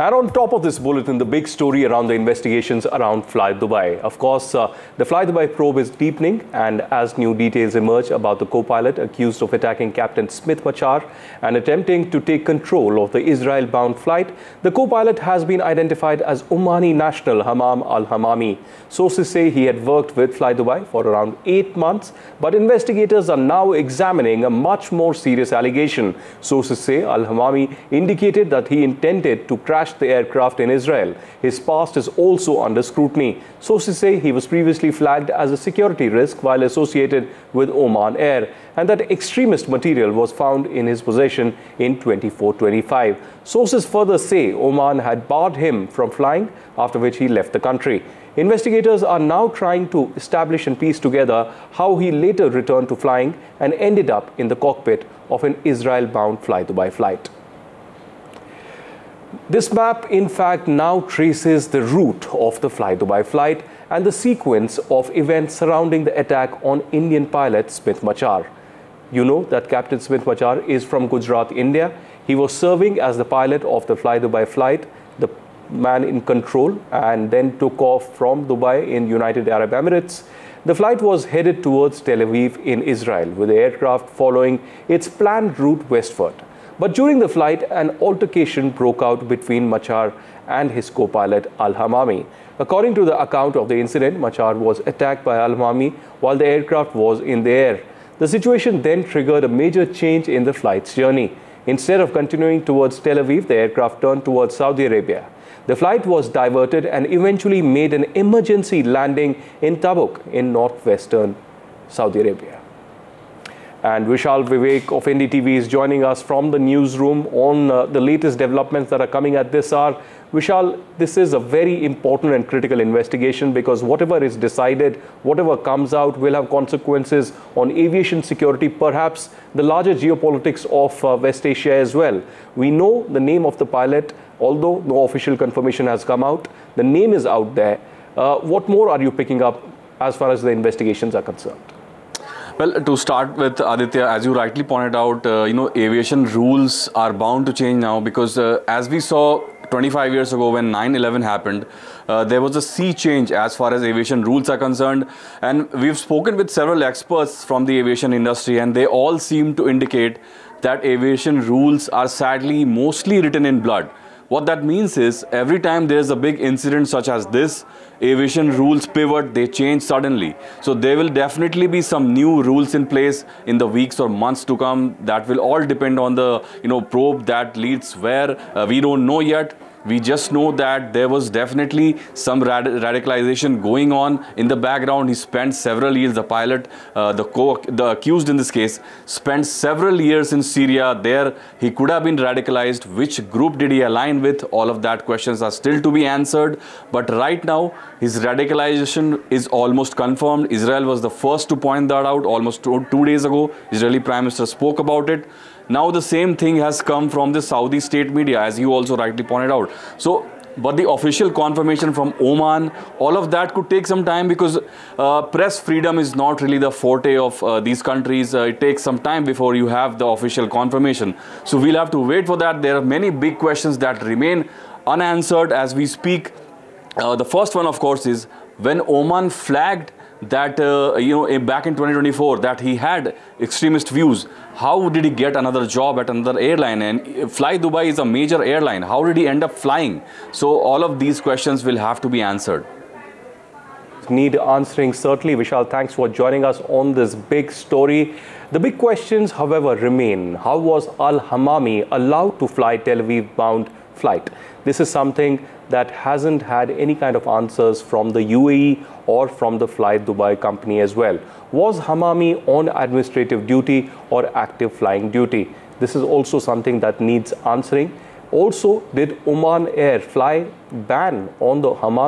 And on top of this bulletin, the big story around the investigations around Fly Dubai. Of course, the Fly Dubai probe is deepening, and as new details emerge about the co-pilot accused of attacking Captain Smith Machar and attempting to take control of the Israel-bound flight, the co-pilot has been identified as Omani national Hammam Al-Hammami. Sources say he had worked with Fly Dubai for around 8 months, but investigators are now examining a much more serious allegation. Sources say Al-Hammami indicated that he intended to crash the aircraft in Israel. His past is also under scrutiny. Sources say he was previously flagged as a security risk while associated with Oman Air, and that extremist material was found in his possession in 24-25. Sources further say Oman had barred him from flying, after which he left the country. Investigators are now trying to establish and piece together how he later returned to flying and ended up in the cockpit of an Israel-bound Fly Dubai flight. This map, in fact, now traces the route of the Fly Dubai flight and the sequence of events surrounding the attack on Indian pilot Smith Machar. You know that Captain Smith Machar is from Gujarat, India. He was serving as the pilot of the Fly Dubai flight, the man in control, and then took off from Dubai in United Arab Emirates. The flight was headed towards Tel Aviv in Israel, with the aircraft following its planned route westward. But during the flight, an altercation broke out between Machar and his co-pilot Al-Hammami. According to the account of the incident, Machar was attacked by Al-Hammami while the aircraft was in the air. The situation then triggered a major change in the flight's journey. Instead of continuing towards Tel Aviv, the aircraft turned towards Saudi Arabia. The flight was diverted and eventually made an emergency landing in Tabuk in northwestern Saudi Arabia. And Vishal Vivek of NDTV is joining us from the newsroom on the latest developments that are coming at this hour. Vishal, this is a very important and critical investigation because whatever is decided, whatever comes out will have consequences on aviation security, perhaps the larger geopolitics of West Asia as well. We know the name of the pilot, although no official confirmation has come out. The name is out there. What more are you picking up as far as the investigations are concerned? Well, to start with, Aditya, as you rightly pointed out, aviation rules are bound to change now because as we saw 25 years ago when 9/11 happened, there was a sea change as far as aviation rules are concerned. And we've spoken with several experts from the aviation industry, and they all seem to indicate that aviation rules are sadly mostly written in blood. What that means is every time there is a big incident such as this, aviation rules pivot, they change suddenly. So there will definitely be some new rules in place in the weeks or months to come. That will all depend on the probe that leads where. We don't know yet. We just know that there was definitely some radicalization going on in the background. He spent several years, the pilot, the accused in this case, spent several years in Syria. There he could have been radicalized. Which group did he align with? All of that questions are still to be answered. But right now, his radicalization is almost confirmed. Israel was the first to point that out almost 2 days ago. Israeli Prime Minister spoke about it. Now the same thing has come from the Saudi state media, as you also rightly pointed out. So, but the official confirmation from Oman, all of that could take some time because press freedom is not really the forte of these countries. It takes some time before you have the official confirmation. So we'll have to wait for that. There are many big questions that remain unanswered as we speak. The first one, of course, is when Oman flagged that back in 2024 that he had extremist views, how did he get another job at another airline? And Fly Dubai is a major airline. How did he end up flying? So all of these questions will have to be answered. Need answering, certainly. Vishal, thanks for joining us on this big story. The big questions, however, remain. How was Al-Hammami allowed to fly Tel Aviv bound flight? This is something that hasn't had any kind of answers from the UAE or from the Fly Dubai company as well. Was Hammami on administrative duty or active flying duty? This is also something that needs answering. Also, did Oman Air fly ban on the Hammami